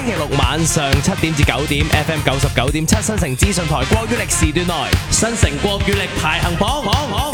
星期六晚上7點至9點 FM 99.7新城資訊台國語歷時段內，新城國語歷排行榜。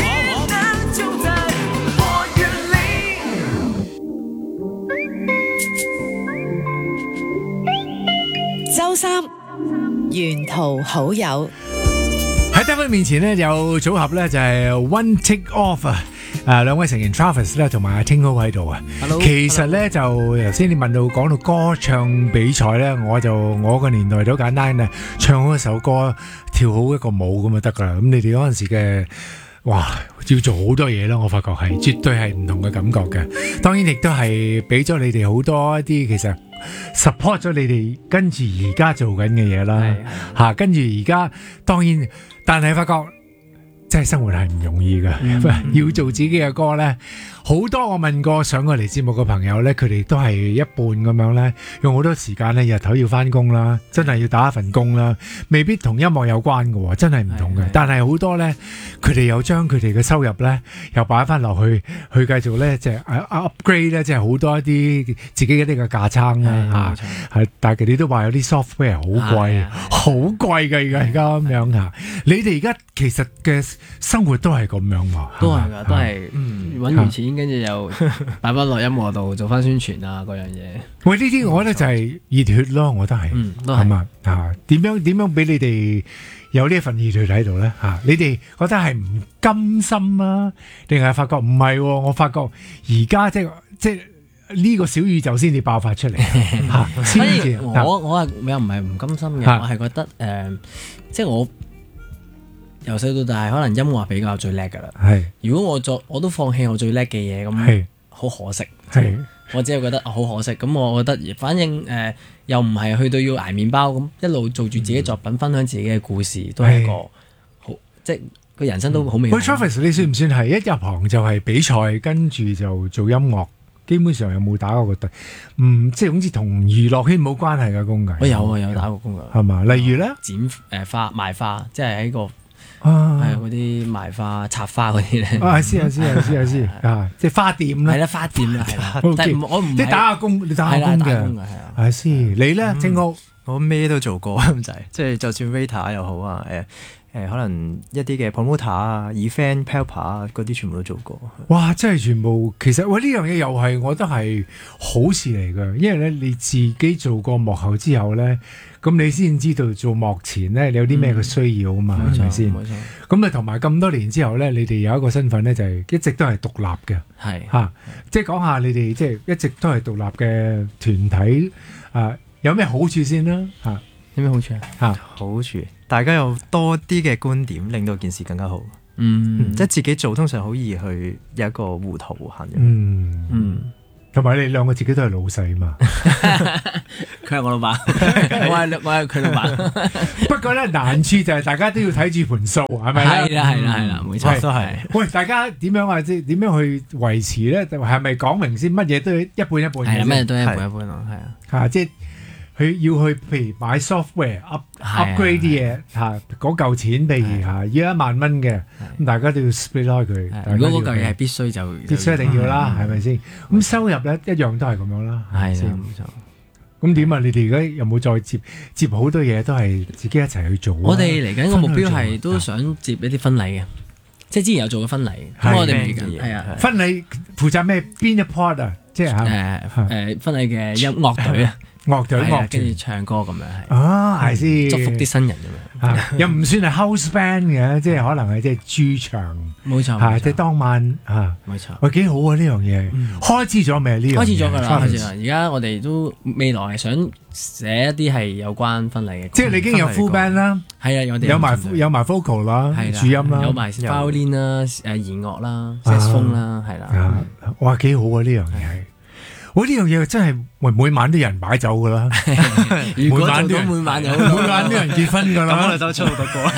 周三沿途好友喺德芬面前呢，有組合呢，就係 One Take Off 啊，兩位成員 Travis 咧同埋阿 Tingo 喺度啊。其實咧就頭先你問到講到歌唱比賽咧，我個年代都簡單嘅，唱好一首歌，跳好一個舞咁就得噶啦。咁你哋嗰陣時嘅哇，要做好多嘢啦，我發覺係絕對係唔同嘅感覺嘅。當然亦都係俾咗你哋好多一啲其實 support 咗你哋跟住而家做緊嘅嘢啦。嚇，跟住而家當然，但係發覺。真係生活係唔容易㗎，要做自己嘅歌呢，好多我問過上過嚟節目嘅朋友呢，佢哋都係一半咁樣呢，用好多時間呢，日頭要返工啦，真係要打一份工啦，未必同音樂有關嘅，真係唔同嘅。但係好多呢，佢哋又將佢哋嘅收入呢，又擺翻落去繼續呢，即係 upgrade 呢，即係好多一啲自己一啲嘅架撐啦嚇。但係佢哋都話有啲 software 好貴，好貴㗎而家咁樣嚇。你哋而家其實嘅生活都係咁樣喎， 都係㗎，都係揾完錢，跟住又擺翻落音樂度做翻宣傳啊嗰樣嘢。 喂，呢啲我覺得就係熱血咯，我覺得係，係嘛嚇？點樣俾你哋有呢一份熱血喺度咧嚇？你哋覺得係唔甘心啊，定係發覺唔係喎？我發覺而家即係呢個小宇宙先至爆發出嚟嚇。所以我又唔係唔甘心嘅，我係覺得即係我。由細到大，可能音樂比較最叻㗎啦。係，如果我都放棄我最叻嘅嘢，咁好可惜。係，我只係覺得好可惜。咁我覺得，反正又唔係去到要捱麵包咁，一路做住自己作品，分享自己嘅故事，都係一個好，即係個人生都好美好。 喂 Travis，你算唔算係一入行就係比賽，跟住就做音樂？基本上有冇打過個對？即係好似同娛樂圈冇關係嘅工㗎。 我有打過工㗎。 係嘛？例如咧， 剪花賣花，即係喺個。係嗰啲賣花、插花嗰啲咧。 知啊，即係花店啦。 係啦，花店啦，係啦。 但係我唔即係打下工，你打下工嘅。係先，你咧，正屋我咩都做過咁滯，即係就算 waiter 又好啊，可能一啲嘅 promoter 啊、event helper 啊嗰啲全部都做過。 哇！真係全部，其實喂呢樣嘢又係，我覺得係好事嚟㗎，因為咧你自己做過幕後之後咧，咁你先知道做幕前咧你有啲咩嘅需要啊嘛，係咪先？冇錯。咁啊同埋咁多年之後咧，你哋有一個身份咧就係一直都係獨立嘅，係嚇，即係講下你哋即係一直都係獨立嘅團體有咩好處先啦嚇？ 有咩好處啊？ 好處，大家有多啲嘅觀點，令到件事更加好。即係自己做，通常好易去有一個糊塗行。 同埋你兩個自己都係老細嘛？ 佢係我老闆，我係佢老闆。 不過咧難處就係大家都要睇住盤數，係咪咧？ 係啦，冇錯，都係。 喂，大家點樣啊？即係點樣去維持咧？係咪講明先？乜嘢都一半一半？ 係啊，乜嘢都一半一半咯，係啊。 嚇，即係。佢要去譬如買 software upgrade 啲嘢嚇，嗰嚿錢譬如嚇要1萬蚊嘅，咁大家都要 split 開佢。 如果嗰嚿嘢係必須就必須一定要啦，係咪先？咁收入咧一樣都係咁樣啦，係咪先？冇錯。咁點啊？你哋而家有冇再接好多嘢都係自己一齊去做？ 我哋嚟緊個目標係都想接一啲婚禮嘅，即係之前有做過婚禮，咁我哋嚟緊係啊。 婚禮負責咩？邊一 part 啊？即係婚禮嘅音樂隊啊。樂隊跟住唱歌咁樣係係先祝福啲新人咁樣，又唔算係 house band 嘅，即係可能係即係駐場， 冇錯， 即係當晚冇錯。 喂，幾好啊呢樣嘢，開始咗未？呢樣開始咗㗎啦，開始啦。而家我哋都未來係想寫一啲係有關婚禮嘅， 即係你已經有 full band 啦， 係啊，我哋有埋 vocal 啦，主音啦， 有埋 violin 啦，弦樂啦，saxophone 啦，係啦。 哇，幾好啊呢樣嘢！我呢樣嘢真係每晚都有人擺酒噶啦， 如果做到每晚都有人結婚噶啦， 咁我哋就出好多歌，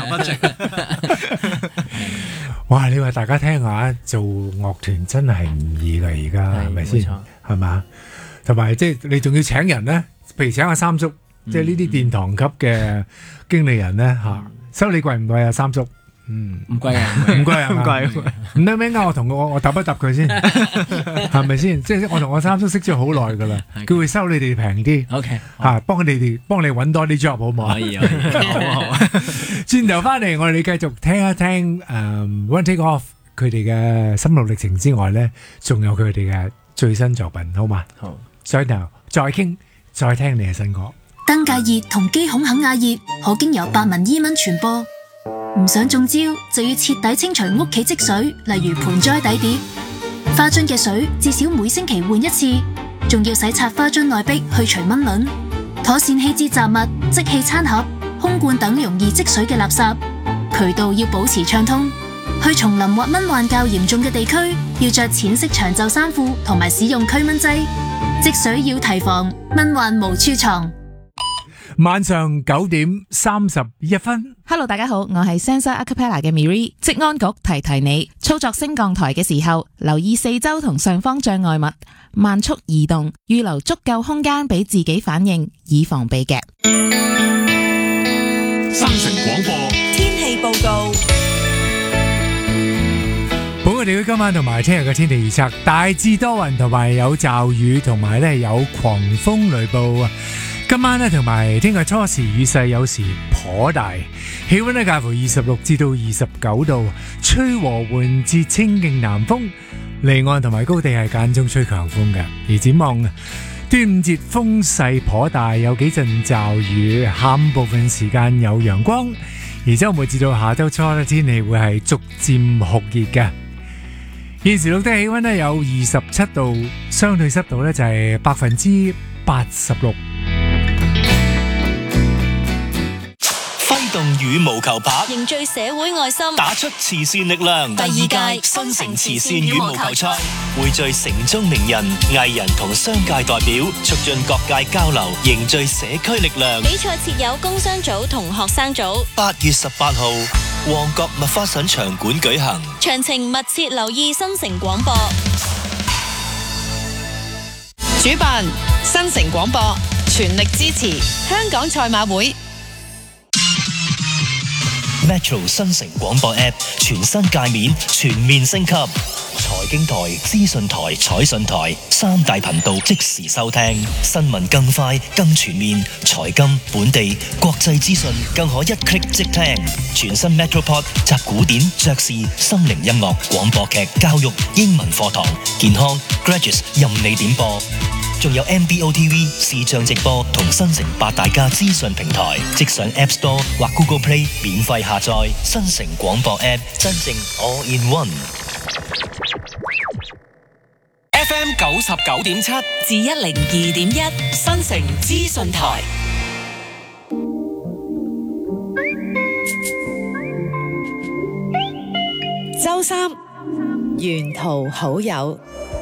係哇！你話大家聽下，做樂團真係唔易噶，而家係咪先？係嘛？同埋即係你仲要請人咧，譬如請阿三叔，即係呢啲殿堂級嘅經理人咧嚇，收你貴唔貴啊？三叔唔貴啊， 唔貴啊， 唔貴。 唔得咩？我同我揼一揼佢先，係咪先？即係我同我三叔識咗好耐噶啦，佢會收你哋平啲。 OK， 嚇，幫你揾多啲 job 好唔好？ 可以，好。 轉頭翻嚟，我哋繼續聽一聽One Take Off 佢哋嘅心路歷程之外咧，仲有佢哋嘅最新作品，好嘛？ 好。 所以頭再傾，再聽你嘅新歌。 登革熱同肌孔肯亞熱可經由白紋伊蚊傳播。唔想中招，就要徹底清除屋企積水，例如盆栽底碟、花樽嘅水，至少每星期換一次，仲要洗刷花樽內壁去除蚊卵，妥善棄置雜物、即棄餐盒、空罐等容易積水嘅垃圾，渠道要保持暢通。去叢林或蚊患較嚴重嘅地區，要着淺色長袖衫褲同埋使用驅蚊劑，積水要提防，蚊患無處藏。 晚上9:31。 Hello， 大家好，我係 Sansa Acapella 嘅 Miri。職安局提提你，操作升降台嘅時候，留意四周同上方障礙物，慢速移動，預留足夠空間俾自己反應，以防被夾。 新城廣播天氣報告。 本港地區今晚同埋聽日嘅天氣預測，大致多雲同埋有驟雨，同埋咧有狂風雷暴啊！今晚咧同埋聽日初時雨勢有時頗大，氣溫咧介乎26至到29度，吹和緩至清勁南風，離岸同埋高地係間中吹強風嘅。而展望端午節風勢頗大，有幾陣驟雨，下午部分時間有陽光，而周末至到下周初咧天氣會係逐漸酷熱嘅。現時錄得氣溫咧有27度，相對濕度咧就係86%。 揮動羽毛球拍， 凝聚社會愛心， 打出慈善力量。 第2屆新城慈善羽毛球賽匯聚城中名人、藝人同商界代表，促進各界交流，凝聚社區力量。 比賽設有工商組同學生組。 8月18號，旺角麥花臣場館舉行。 詳情密切留意新城廣播。 主辦新城廣播，全力支持香港賽馬會。 Metro 新城廣播 App 全新界面全面升級，財經台、資訊台、彩訊台3大頻道即時收聽，新聞更快更全面，財金、本地、國際資訊更可一 click 即聽。全新 Metropod 集古典、爵士、心靈音樂、廣播劇、教育、英文課堂、健康、Graduates 任你點播。仲有 MBO TV 視像直播同新城8大家資訊平台，即上 App Store 或 Google Play 免費下載新城廣播 App， 真正 All in One。 FM 99.7 至102.1 新城資訊台。 周三沿途好友。